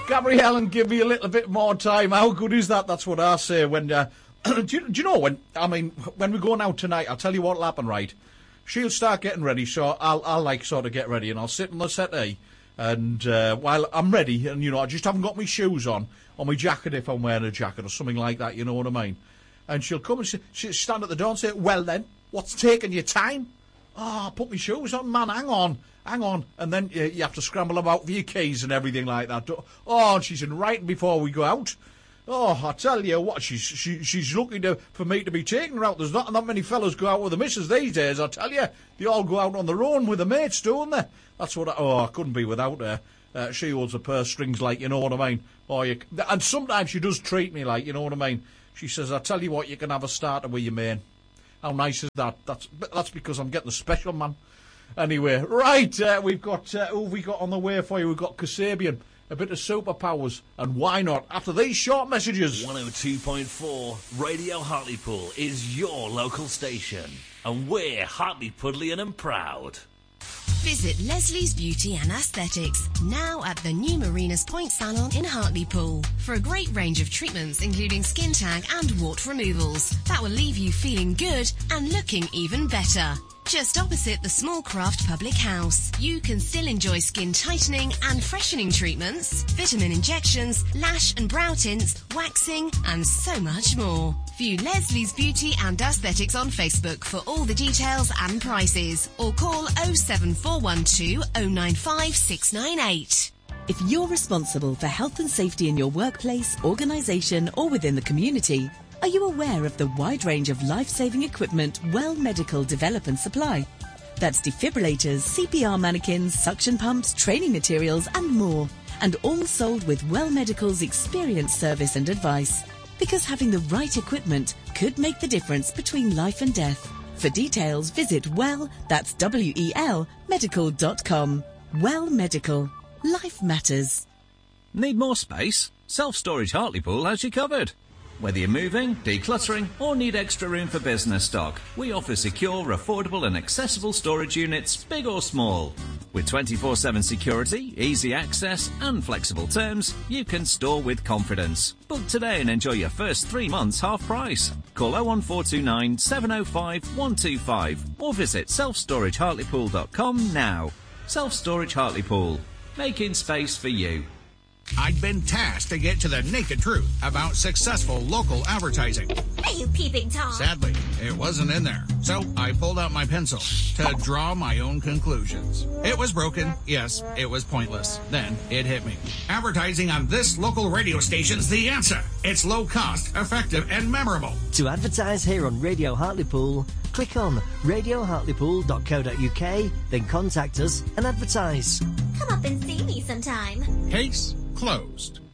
Gabrielle, and give me a little bit more time. How good is that? That's what I say when... do you know when... I mean, when we're going out tonight, I'll tell you what'll happen, right? She'll start getting ready, so I'll like, sort of get ready, and I'll sit on the settee, and while I'm ready, and, you know, I just haven't got my shoes on, or my jacket if I'm wearing a jacket, or something like that, you know what I mean? And she'll come and she'll stand at the door and say, well then, what's taking your time? Oh, put my shoes on, man, hang on. And then you have to scramble about for your keys and everything like that. Oh, and she's in writing before we go out. Oh, I tell you what, she's looking for me to be taking her out. There's not that many fellas go out with the missus these days, I tell you. They all go out on their own with their mates, don't they? That's what I couldn't be without her. She holds the purse strings, like, you know what I mean? And sometimes she does treat me like, you know what I mean? She says, I tell you what, you can have a starter with your mate. How nice is that? That's because I'm getting the special, man. Anyway, right, we've got, who have we got on the way for you? We've got Kasabian, a bit of superpowers, and why not? After these short messages. 102.4 Radio Hartlepool is your local station, and we're Hartlepoolian and proud. Visit Leslie's Beauty and Aesthetics, now at the new Marinas Point Salon in Hartlepool, for a great range of treatments including skin tag and wart removals that will leave you feeling good and looking even better. Just opposite the Smallcraft Public House, you can still enjoy skin tightening and freshening treatments, vitamin injections, lash and brow tints, waxing, and so much more. View Leslie's Beauty and Aesthetics on Facebook for all the details and prices, or call 07412 095 698. If you're responsible for health and safety in your workplace, organisation, or within the community, are you aware of the wide range of life-saving equipment Well Medical develop and supply? That's defibrillators, CPR mannequins, suction pumps, training materials, and more. And all sold with Well Medical's experienced service and advice. Because having the right equipment could make the difference between life and death. For details, visit that's WEL, medical.com. Well Medical. Life matters. Need more space? Self-Storage Hartlepool has you covered. Whether you're moving, decluttering, or need extra room for business stock, we offer secure, affordable and accessible storage units, big or small. With 24/7 security, easy access and flexible terms, you can store with confidence. Book today and enjoy your first 3 months half price. Call 01429 705 125 or visit selfstoragehartlepool.com now. Self-Storage Hartlepool, making space for you. I'd been tasked to get to the naked truth about successful local advertising. Are you peeping Tom? Sadly, it wasn't in there. So I pulled out my pencil to draw my own conclusions. It was broken. Yes, it was pointless. Then it hit me. Advertising on this local radio station's the answer. It's low cost, effective, and memorable. To advertise here on Radio Hartlepool, click on radiohartlepool.co.uk, then contact us and advertise. Come up and see me sometime. Case closed.